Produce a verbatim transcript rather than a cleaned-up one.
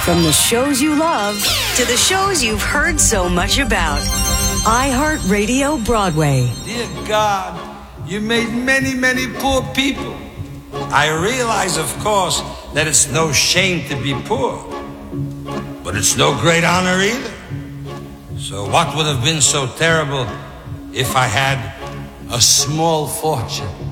From the shows you love to the shows you've heard so much about. iHeartRadio Broadway. Dear God, you made many, many poor people. I realize, of course, that it's no shame to be poor, but it's no great honor either. So what would have been so terrible if I had a small fortune?